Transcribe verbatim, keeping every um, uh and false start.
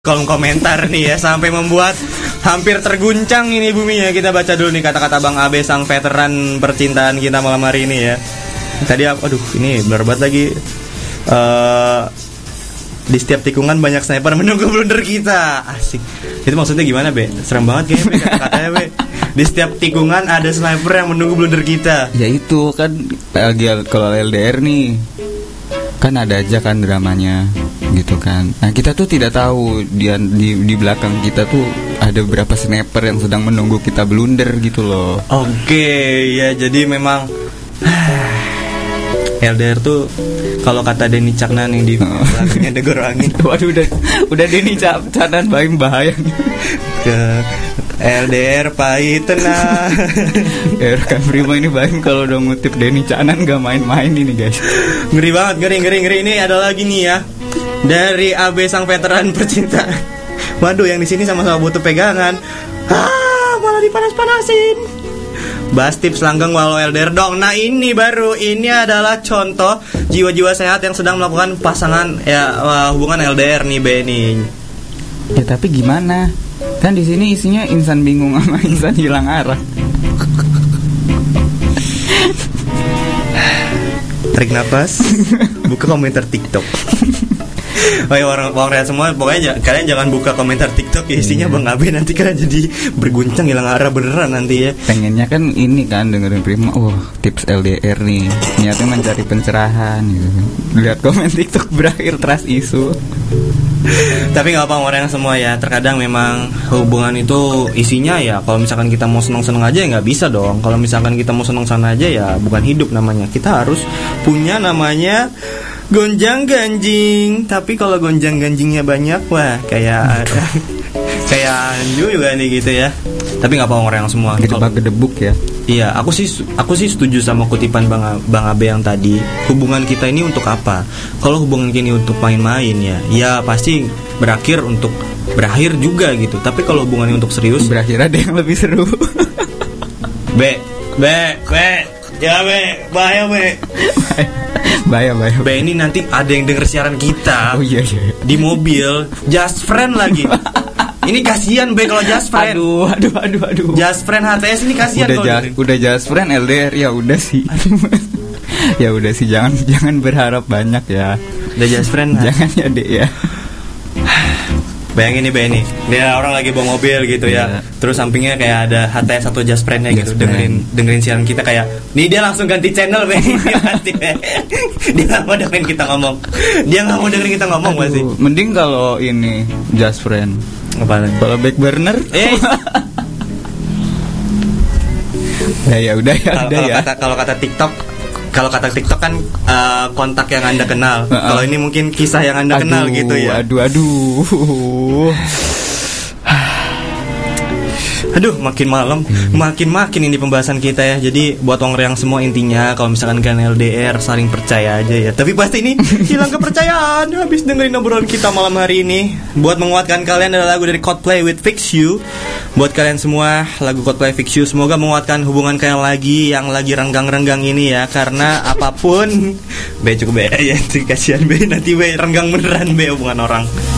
kolom komentar nih ya, sampai membuat hampir terguncang ini buminya. Kita baca dulu nih kata-kata Bang Abe, sang veteran percintaan kita malam hari ini ya. Tadi aduh ini blur banget lagi. uh, Di setiap tikungan banyak sniper menunggu blunder kita. Asik. Itu maksudnya gimana, Be? Serem banget kayaknya, Be, kata-katanya, Be. Di setiap tikungan ada sniper yang menunggu blunder kita. Ya itu kan lagi kalau L D R nih, kan ada aja kan dramanya gitu kan. Nah kita tuh tidak tahu di, di, di belakang kita tuh ada berapa sniper yang sedang menunggu kita blunder gitu loh. Oke, ya jadi memang L D R tuh kalau kata Denny Caknan yang di oh. lagunya Degor Angin. Waduh udah udah Denny Caknan paling bahaya ke L D R pahit tenang. Ya rekan Prima ini baik kalau udah ngutip Denny Caknan gak main-main ini guys. Ngeri banget, ngeri ngeri ngeri. Ini ada lagi nih ya, dari Abe sang veteran percinta. Waduh, yang di sini sama-sama butuh pegangan. Ah, malah dipanas-panasin. Bahas tips langgeng walau L D R dong. Nah ini baru, ini adalah contoh jiwa-jiwa sehat yang sedang melakukan pasangan ya hubungan L D R nih, Be nih. Ya tapi gimana? Kan di sini isinya insan bingung sama insan hilang arah. Tarik nafas, buka komentar TikTok. Oh ya orang orang semua, pokoknya j- kalian jangan buka komentar TikTok ya, isinya yeah. Bang Abe, nanti kalian jadi berguncang hilang arah beneran nanti ya. Pengennya kan ini kan dengerin Prima, oh tips L D R nih, niatnya mencari pencerahan gitu. Lihat komen TikTok berakhir trust isu. Tapi nggak apa orang semua ya, terkadang memang hubungan itu isinya ya kalau misalkan kita mau seneng-seneng aja ya nggak bisa dong. Kalau misalkan kita mau seneng-seneng aja ya bukan hidup namanya. Kita harus punya namanya gonjang ganjing. Tapi kalau gonjang ganjingnya banyak, wah kayak kayak Anju juga nih gitu ya. Tapi nggak apa orang yang semua. Gedebak gedebuk ya. Iya, aku sih aku sih setuju sama kutipan Bang Bang Abe yang tadi. Hubungan kita ini untuk apa? Kalau hubungan kita ini untuk main-main ya, ya pasti berakhir untuk berakhir juga gitu. Tapi kalau hubungannya untuk serius, berakhir ada yang lebih seru. Be, be, be, ya be, bahaya be. Bahaya, bahaya. Be ini nanti ada yang denger siaran kita. Oh iya iya. Di mobil, just friend lagi. Ini kasihan Be kalau just friend. Aduh, aduh, aduh, aduh. Just friend H T S ini kasihan udah kalau ja- udah just friend L D R ya udah sih. Ya udah sih, jangan jangan berharap banyak ya. Udah just friend. Jangan ya, Dek ya. Bayangin nih, Be nih. Dia orang lagi bawa mobil gitu ya. Yeah. Terus sampingnya kayak ada H T S atau just friend-nya gitu. Friend. Dengerin dengerin siaran kita kayak, nih dia langsung ganti channel, Be. Dia ganti, Be. Dia enggak mau dengerin kita ngomong. Dia enggak mau dengerin kita ngomong pasti. Mending kalau ini just friend. Apa? Kalau back burner? Eh. Ya ya udah ya, Kalo, udah kalau ya. kata kalau kata TikTok, kalau kata TikTok kan uh, kontak yang Anda kenal. Uh-uh. Kalau ini mungkin kisah yang Anda aduh, kenal gitu ya. Aduh aduh. Aduh, makin malam, hmm. makin-makin ini pembahasan kita ya. Jadi buat orang yang semua intinya kalau misalkan kalian L D R saling percaya aja ya. Tapi pasti ini hilang kepercayaan habis dengerin obrolan kita malam hari ini. Buat menguatkan kalian ada lagu dari Coldplay with Fix You. Buat kalian semua lagu Coldplay Fix You, semoga menguatkan hubungan kalian lagi yang lagi renggang-renggang ini ya. Karena apapun, be cukup be ya, kasihan be nanti be renggang beneran be hubungan orang.